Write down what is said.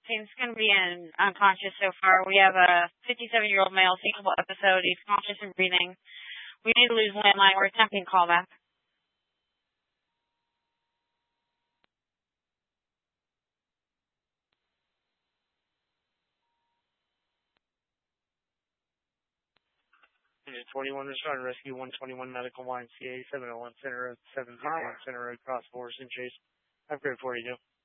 Seems going to be unconscious so far. We have a 57-year-old male, single episode. He's conscious and breathing. We need to lose landline. We're attempting callback. Unit 41 respond rescue 121 medical line CA 701 Center Road 701 Center Road cross Forest and Chase. I've grade 42.